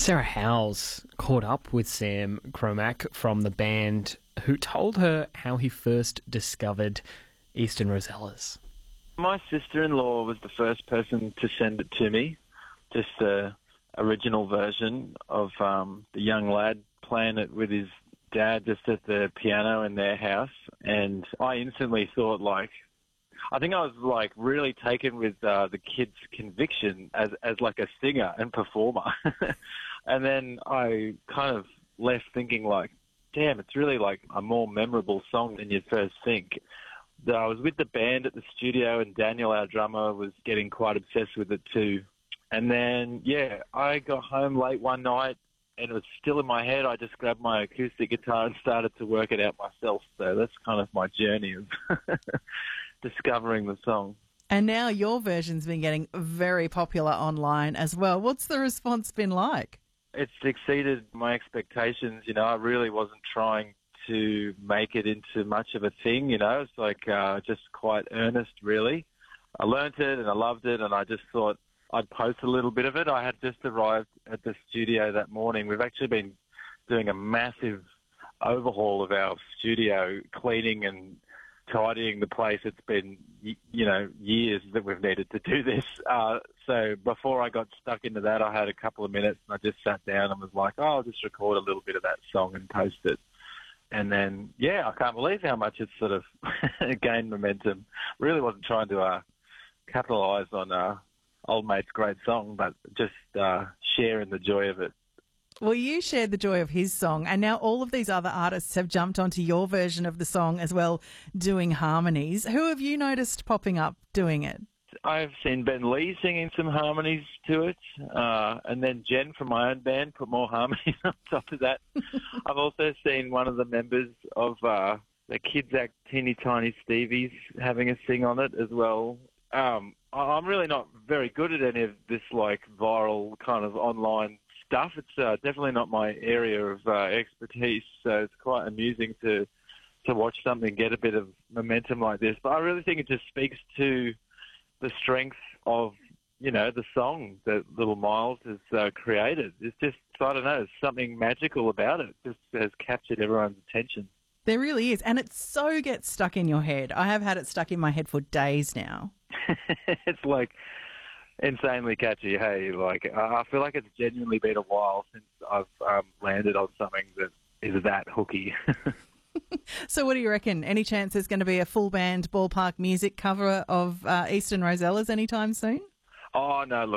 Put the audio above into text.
Sarah Howes caught up with Sam Cromack from the band, who told her how he first discovered Eastern Rosellas. My sister-in-law was the first person to send it to me, just the original version of the young lad playing it with his dad just at the piano in their house. And I instantly thought, I think I was really taken with the kid's conviction as like a singer and performer. And then I kind of left thinking damn, it's really a more memorable song than you'd first think. I was with the band at the studio and Daniel, our drummer, was getting quite obsessed with it too. And then, I got home late one night and it was still in my head. I just grabbed my acoustic guitar and started to work it out myself. So that's kind of my journey of discovering the song. And now your version's been getting very popular online as well. What's the response been like? It's exceeded my expectations. I really wasn't trying to make it into much of a thing, It's just quite earnest, really. I learnt it and I loved it, and I just thought I'd post a little bit of it. I had just arrived at the studio that morning. We've actually been doing a massive overhaul of our studio, cleaning and tidying the place. It's been, years that we've needed to do this. So before I got stuck into that, I had a couple of minutes and I just sat down and was like, I'll just record a little bit of that song and post it. And then, I can't believe how much it's sort of gained momentum. Really wasn't trying to capitalise on old mate's great song, but just sharing the joy of it. Well, you shared the joy of his song, and now all of these other artists have jumped onto your version of the song as well, doing harmonies. Who have you noticed popping up doing it? I've seen Ben Lee singing some harmonies to it, and then Jen from my own band put more harmonies on top of that. I've also seen one of the members of the Kids Act Teeny Tiny Stevies having a sing on it as well. I'm really not very good at any of this viral kind of online stuff. It's definitely not my area of expertise, so it's quite amusing to watch something get a bit of momentum like this. But I really think it just speaks to the strength of, the song that Little Miles has created. It's just, I don't know, there's something magical about it. It just has captured everyone's attention. There really is, and it so gets stuck in your head. I have had it stuck in my head for days now. It's insanely catchy, hey. I feel like it's genuinely been a while since I've landed on something that is that hooky. So what do you reckon? Any chance there's going to be a full band ballpark music cover of Eastern Rosellas anytime soon? Oh, no, look.